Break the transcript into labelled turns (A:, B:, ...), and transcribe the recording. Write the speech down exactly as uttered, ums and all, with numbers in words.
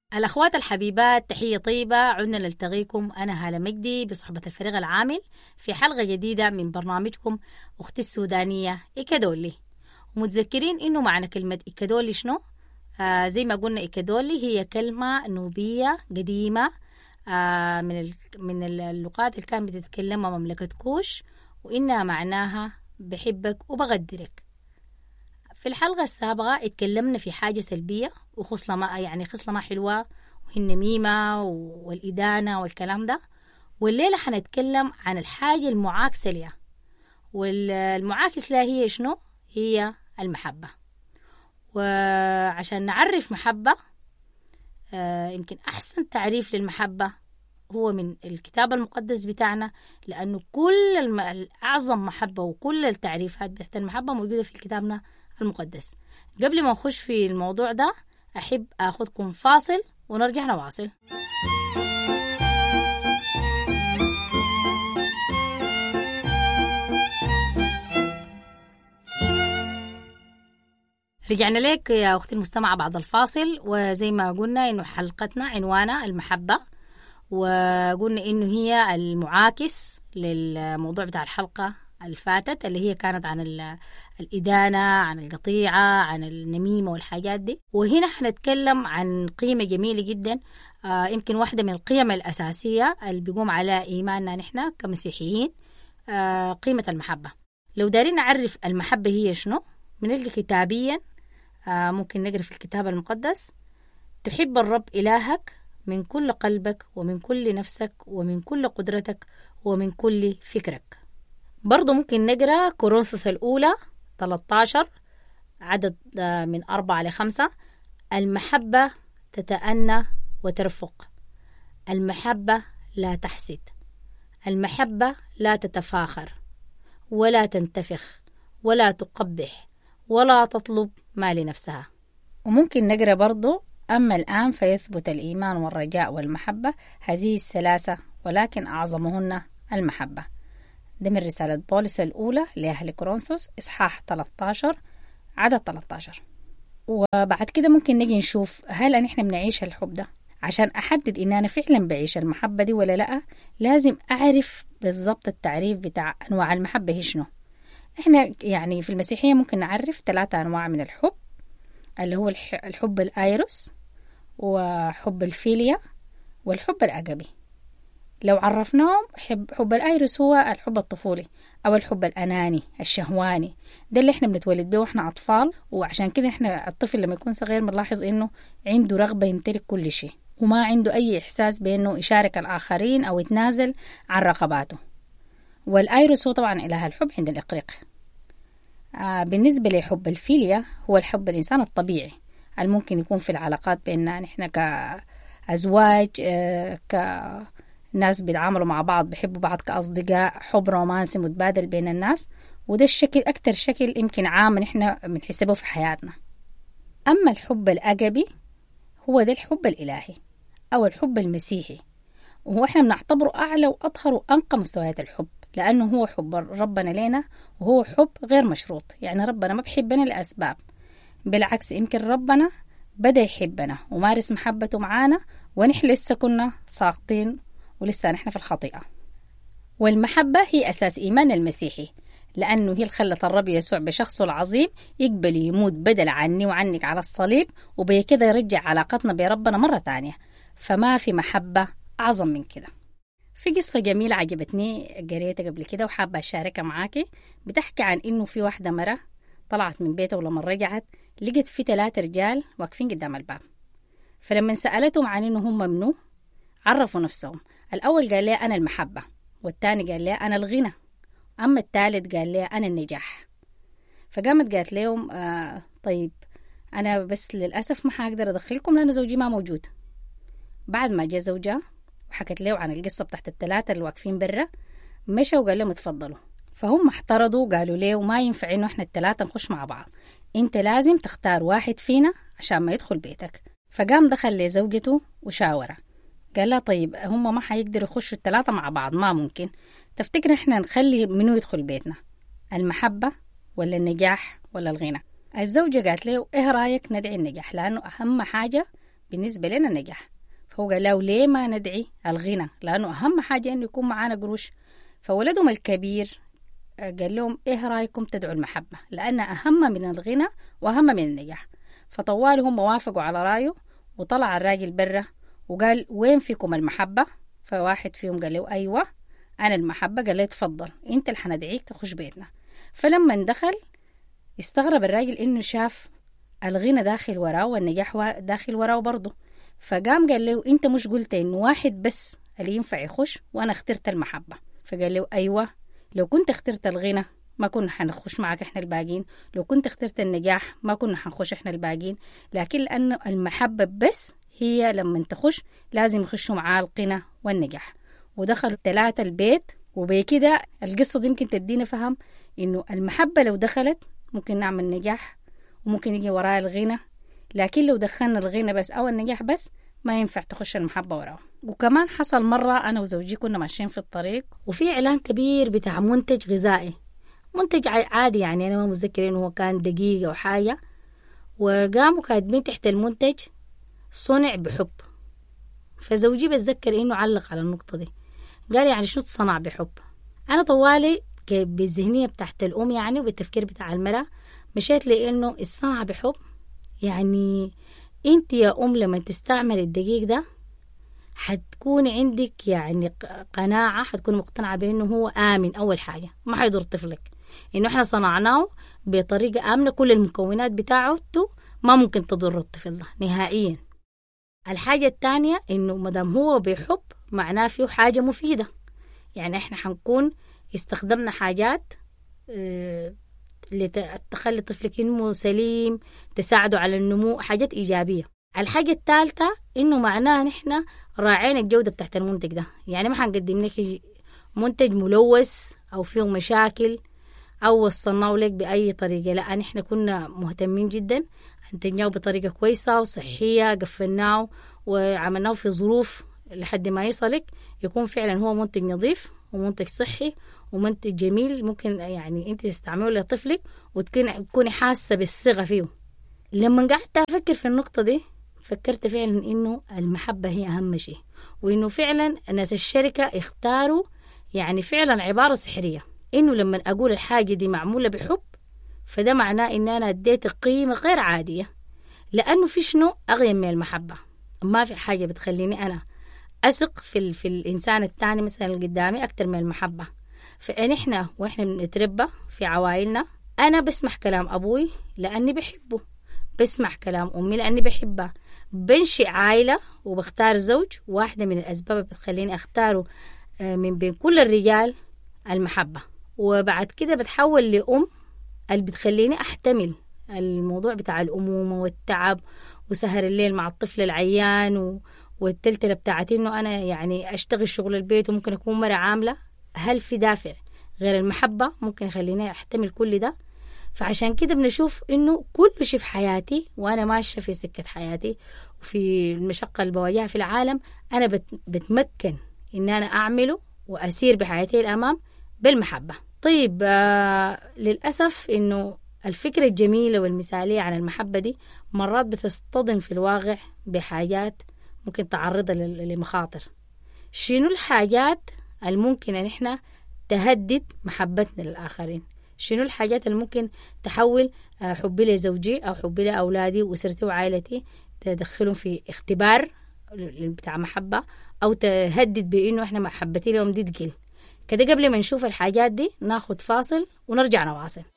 A: الأخوات الحبيبات، تحية طيبة. عدنا نلتقيكم أنا هالة مجدي بصحبة الفريق العامل في حلقة جديدة من برنامجكم أختي السودانية إيكادولي. ومتذكرين إنه معنى كلمة إيكادولي شنو؟ آه زي ما قلنا إيكادولي هي كلمة نوبية قديمة آه من ال... من اللغات اللي كانت بتتكلمها مملكة كوش، وإنها معناها بحبك وبقدرك. في الحلقة السابقة اتكلمنا في حاجة سلبية وخصلة ما يعني خصلة ما حلوة، وهي النميمة والإدانة والكلام ده. والليلة حنتكلم عن الحاجة المعاكسة لها، والمعاكس لها هي شنو؟ هي المحبة. وعشان نعرف محبة آه يمكن أحسن تعريف للمحبة هو من الكتاب المقدس بتاعنا، لأنه كل الم... أعظم محبة وكل التعريفات بتاعت المحبة موجودة في كتابنا المقدس. قبل ما نخش في الموضوع ده أحب أخذكم فاصل ونرجع نواصل. رجعنا لك يا أختي المستمعة بعد الفاصل، وزي ما قلنا إنه حلقتنا عنوانها المحبة، وقلنا إنه هي المعاكس للموضوع بتاع الحلقة الفاتت اللي هي كانت عن الإدانة، عن القطيعة، عن النميمة والحاجات دي. وهنا حنتكلم عن قيمة جميلة جدا، آه يمكن واحدة من القيم الأساسية اللي بيقوم على إيماننا نحن كمسيحيين، آه قيمة المحبة. لو دارين نعرف المحبة هي شنو، بنلقى كتابيا آه ممكن نقرأ في الكتاب المقدس: تحب الرب إلهك من كل قلبك ومن كل نفسك ومن كل قدرتك ومن كل فكرك. برضو ممكن نقرأ كورنثوس الأولى ثلاثة عشر عدد من أربعة لخمسة: المحبة تتأنى وترفق، المحبة لا تحسد، المحبة لا تتفاخر ولا تنتفخ ولا تقبح ولا تطلب ما لنفسها. وممكن نقرأ برضو: أما الآن فيثبت الإيمان والرجاء والمحبة، هذه الثلاثة ولكن أعظمهن المحبة. ده من رسالة بولس الأولى لأهل كورنثوس إصحاح ثلاثة عشر عدد ثلاثة عشر. وبعد كده ممكن نجي نشوف هل نحن بنعيش الحب ده. عشان أحدد إن أنا فعلا بعيش المحبة دي ولا لأ، لازم أعرف بالضبط التعريف بتاع أنواع المحبة هي شنو. إحنا يعني في المسيحية ممكن نعرف ثلاثة أنواع من الحب، اللي هو الحب الآيروس وحب الفيليا والحب الأجابي. لو عرفناهم، حب, حب الآيروس هو الحب الطفولي أو الحب الأناني الشهواني، ده اللي احنا بنتولد به واحنا أطفال، وعشان كده احنا الطفل لما يكون صغير بنلاحظ إنه عنده رغبة يمتلك كل شيء وما عنده أي إحساس بأنه يشارك الآخرين أو يتنازل عن رغباته. والآيروس هو طبعا إله الحب عند الإقريق. آه بالنسبة لحب الفيليا هو الحب الإنسان الطبيعي الممكن يكون في العلاقات بيننا نحن كأزواج، آه كناس بيتعاملوا مع بعض بيحبوا بعض كأصدقاء، حب رومانسي متبادل بين الناس، وده الشكل أكتر شكل يمكن عام نحن بنحسبه في حياتنا. أما الحب الأجابي هو ده الحب الإلهي أو الحب المسيحي، وهو احنا بنعتبره أعلى وأطهر وأنقى مستويات الحب، لأنه هو حب ربنا لنا، وهو حب غير مشروط. يعني ربنا ما بيحبنا لأسباب، بالعكس يمكن ربنا بدأ يحبنا ومارس محبته معانا ونحن لسه كنا ساقطين ولسه نحن في الخطيئة. والمحبة هي أساس إيمان المسيحي، لأنه هي اللي خلت الرب يسوع بشخصه العظيم يقبل يموت بدل عني وعنك على الصليب، وبكده يرجع علاقتنا بربنا مرة تانية. فما في محبة أعظم من كده. في قصة جميلة عجبتني قريتها قبل كده وحابة أشاركها معاكي، بتحكي عن إنه في واحدة مرة طلعت من بيتها ولما رجعت لقت في ثلاثة رجال واقفين قدام الباب. فلما سألتهم عن إنه هم منو عرفوا نفسهم. الأول قال لي أنا المحبة، والتاني قال لي أنا الغنى، أما الثالث قال لي أنا النجاح. فقامت قالت لهم آه طيب أنا بس للأسف ما حقدر أدخلكم لأنه زوجي ما موجود. بعد ما جاء زوجها وحكت له عن القصة بتاعت الثلاثة اللي واقفين برا، مشى وقال لهم اتفضلوا. فهم احترضوا وقالوا له ما ينفع إنه إحنا الثلاثة نخش مع بعض، أنت لازم تختار واحد فينا عشان ما يدخل بيتك. فقام دخل لزوجته وشاورها، قال لها طيب هم ما حيقدروا يخشوا الثلاثة مع بعض، ما ممكن، تفتكر إحنا نخلي منو يدخل بيتنا، المحبة ولا النجاح ولا الغنى؟ الزوجة قالت له إيه رأيك ندعي النجاح، لأنه أهم حاجة بالنسبة لنا النجاح. فهو قال له ليه ما ندعي الغنى، لأنه أهم حاجة إنه يكون معانا قروش. فولدهم الكبير قال لهم إيه رأيكم تدعوا المحبة، لأن أهم من الغنى وأهم من النجاح. فطوالهم وافقوا على رأيه، وطلع الراجل برا وقال وين فيكم المحبة؟ فواحد فيهم قال له أيوة أنا المحبة. قال له تفضل أنت اللي حندعيك تخش بيتنا. فلما دخل استغرب الراجل إنه شاف الغنى داخل وراه والنجاح داخل وراه برضه. فقام قال له أنت مش قلت إنه واحد بس اللي ينفع يخش وأنا اخترت المحبة؟ فقال له أيوة، لو كنت اخترت الغنى ما كنا حنخش معك احنا الباقين، لو كنت اخترت النجاح ما كنا حنخش احنا الباقين، لكن لأنه المحبة بس هي لما تخش لازم يخشوا معاه القنا والنجاح. ودخلوا ثلاثة البيت، وبكده القصة دي يمكن تدينا فهم إنه المحبة لو دخلت ممكن نعمل نجاح وممكن يجي وراء الغنى، لكن لو دخلنا الغنى بس أو النجاح بس ما ينفع تخش المحبة وراه. وكمان حصل مرة أنا وزوجي كنا ماشيين في الطريق وفي إعلان كبير بتاع منتج غذائي، منتج عادي يعني أنا ما متذكر إنه هو كان دقيقة أو حاجة، وقاموا كاتبين تحت المنتج صنع بحب. فزوجي بتذكر إنه علق على النقطة دي، قال يعني شو تصنع بحب؟ أنا طوالي بالذهنية بتاعت الأم يعني وبالتفكير بتاع المرأة مشيت لي إنه الصنع بحب يعني أنت يا أم لما تستعمل الدقيق ده حتكون عندك يعني قناعة، حتكون مقتنعة بأنه هو آمن. أول حاجة ما حيضر طفلك، إنه إحنا صنعناه بطريقة آمنة، كل المكونات بتاعته ما ممكن تضر الطفل ده نهائيا. الحاجة الثانية إنه مدام هو بيحب معناه فيه حاجة مفيدة، يعني إحنا حنكون استخدمنا حاجات اه اللي تخلي طفلك ينمو سليم، تساعده على النمو، حاجات إيجابية. الحاجة الثالثة إنه معناه نحن راعينا الجودة بتاعت المنتج ده، يعني ما حنقدم لك منتج ملوث أو فيه مشاكل أو وصلناه لك بأي طريقة، لا نحن كنا مهتمين جدا انتجناه بطريقة كويسة وصحية، قفلناه وعملناه في ظروف لحد ما يصلك يكون فعلا هو منتج نظيف ومنتج صحي ومنتج جميل ممكن يعني انت تستعمله لطفلك وتكوني حاسة بالصغة فيه. لما قعدت أفكر في النقطة دي فكرت فعلا إنه المحبة هي أهم شيء، وإنه فعلا ناس الشركة اختاروا يعني فعلا عبارة سحرية، إنه لما أقول الحاجة دي معمولة بحب فده معناه إن أنا اديت قيمة غير عادية، لأنه في شنو أغير من المحبة. ما في حاجة بتخليني أنا أثق في, ال... في الإنسان التاني مثلا اللي قدامي أكتر من المحبة. فإحنا وإحنا بنتربى في عوائلنا أنا بسمح كلام أبوي لأني بحبه، بسمع كلام أمي لأني بحبها، بنشئ عائلة وبختار زوج. واحدة من الأسباب بتخليني أختاره من بين كل الرجال المحبة، وبعد كده بتحول لأم اللي بتخليني أحتمل الموضوع بتاع الأمومة والتعب وسهر الليل مع الطفل العيان و... والتلتلة بتاعتي إنه أنا يعني أشتغل شغل البيت وممكن أكون مرة عاملة. هل في دافع غير المحبة ممكن يخليني أحتمل كل ده؟ فعشان كده بنشوف إنه كل شيء في حياتي وأنا ماشية في سكة حياتي وفي المشقة اللي بواجهها في العالم أنا بت... بتمكن إن أنا أعمله وأسير بحياتي الأمام بالمحبة. طيب آه للأسف إنه الفكرة الجميلة والمثالية عن المحبة دي مرات بتصطدم في الواقع بحاجات ممكن تعرضها لمخاطر. شنو الحاجات الممكن أن إحنا تهدد محبتنا للآخرين؟ شنو الحاجات اللي ممكن تحول حبي لزوجي أو حبي لأولادي وأسرتي وعائلتي تدخلهم في اختبار بتاع محبة أو تهدد بأنه إحنا محبتي لهم دي تقل؟ كده قبل ما نشوف الحاجات دي ناخد فاصل ونرجع نواصل.